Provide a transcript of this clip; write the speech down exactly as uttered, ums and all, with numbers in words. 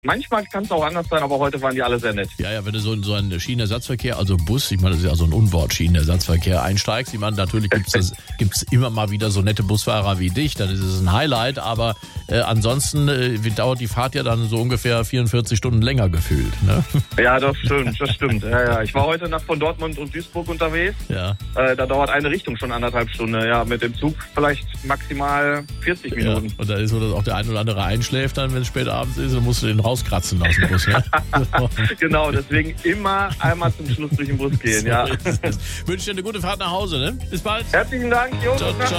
Manchmal kann es auch anders sein, aber heute waren die alle sehr nett. Ja, ja, wenn du so in so einen Schienenersatzverkehr, also Bus, ich meine, das ist ja so ein Unwort, Schienenersatzverkehr einsteigst, ich meine, natürlich gibt's das, gibt's immer mal wieder so nette Busfahrer wie dich, dann ist es ein Highlight, aber äh, ansonsten äh, dauert die Fahrt ja dann so ungefähr vierundvierzig Stunden länger gefühlt, ne? Ja, das stimmt, das stimmt. Ja, ja. Ich war heute Nacht von Dortmund und Duisburg unterwegs. Ja. Äh, da dauert eine Richtung schon anderthalb Stunden. Ja, mit dem Zug vielleicht maximal vierzig Minuten. Ja, und da ist so, dass auch der ein oder andere einschläft dann, wenn es spät abends ist, dann musst du den rauskratzen aus dem Bus, ne? Genau, deswegen immer einmal zum Schluss durch den Bus gehen, ja. Wünsche dir eine gute Fahrt nach Hause, ne? Bis bald. Herzlichen Dank, Jo. Ciao, ciao.